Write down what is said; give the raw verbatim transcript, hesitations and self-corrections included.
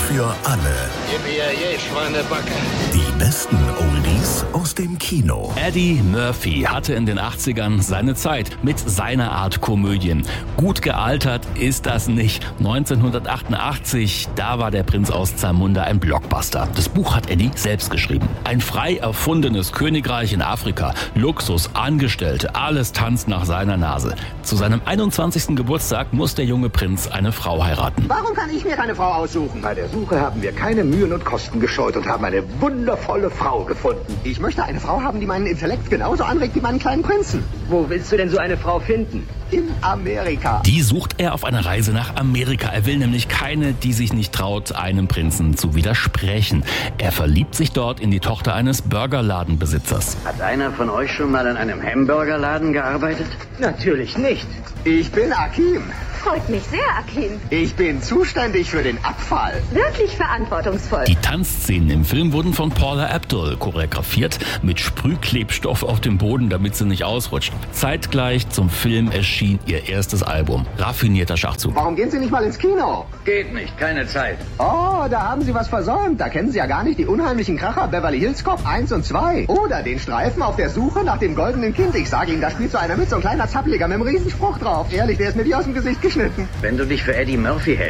für alle. Gib mir je, Schweinebacke. Die besten Oldies aus dem Kino. Eddie Murphy hatte in den achtzigern seine Zeit mit seiner Art Komödien. Gut gealtert ist das nicht. neunzehnhundertachtundachtzig, da war Der Prinz aus Zamunda ein Blockbuster. Das Buch hat Eddie selbst geschrieben. Ein frei erfundenes Königreich in Afrika. Luxus, Angestellte, alles tanzt nach seiner Nase. Zu seinem einundzwanzigsten Geburtstag muss der junge Prinz eine Frau heiraten. Warum kann ich mir keine Frau aussuchen? Bei der Suche haben wir keine Mühen und Kosten gescheut und haben eine wundervolle Frau gefunden. Ich möchte eine Frau haben, die meinen Intellekt genauso anregt wie meinen kleinen Prinzen. Wo willst du denn so eine Frau finden? In Amerika. Die sucht er auf einer Reise nach Amerika. Er will nämlich keine, die sich nicht traut, einem Prinzen zu widersprechen. Er verliebt sich dort in die Tochter eines Burgerladenbesitzers. Hat einer von euch schon mal an einem Hamburgerladen gearbeitet? Natürlich nicht. Ich bin Akim. Freut mich sehr, Akin. Ich bin zuständig für den Abfall. Wirklich verantwortungsvoll. Die Tanzszenen im Film wurden von Paula Abdul choreografiert mit Sprühklebstoff auf dem Boden, damit sie nicht ausrutscht. Zeitgleich zum Film erschien ihr erstes Album, Raffinierter Schachzug. Warum gehen Sie nicht mal ins Kino? Geht nicht, keine Zeit. Oh, da haben Sie was versäumt. Da kennen Sie ja gar nicht die unheimlichen Kracher Beverly Hills Cop eins und zwei. Oder den Streifen auf der Suche nach dem goldenen Kind. Ich sage Ihnen, da spielt so einer mit, so ein kleiner Zappeliger mit einem Riesenspruch drauf. Ehrlich, der ist mir wie aus dem Gesicht geschnitten. Wenn du dich für Eddie Murphy hältst,